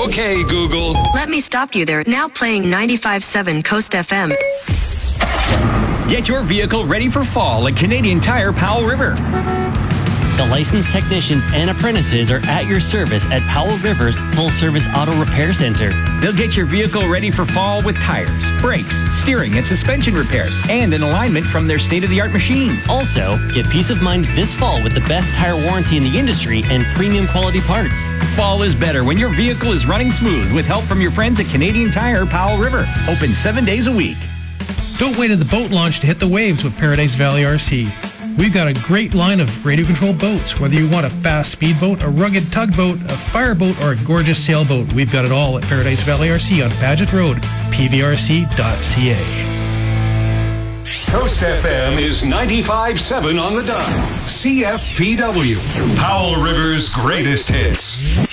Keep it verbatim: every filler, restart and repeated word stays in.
Okay, Google. Let me stop you there. Now playing ninety-five point seven Coast F M. Get your vehicle ready for fall at Canadian Tire Powell River. The licensed technicians and apprentices are at your service at Powell River's full-service auto repair center. They'll get your vehicle ready for fall with tires, brakes, steering, and suspension repairs, and an alignment from their state-of-the-art machine. Also, get peace of mind this fall with the best tire warranty in the industry and premium quality parts. Fall is better when your vehicle is running smooth with help from your friends at Canadian Tire Powell River. Open seven days a week. Don't wait at the boat launch to hit the waves with Paradise Valley R C. We've got a great line of radio-controlled boats. Whether you want a fast speedboat, a rugged tugboat, a fireboat, or a gorgeous sailboat, we've got it all at Paradise Valley R C on Paget Road, p v r c dot c a. Coast F M is ninety-five point seven on the dial. C F P W, Powell River's greatest hits.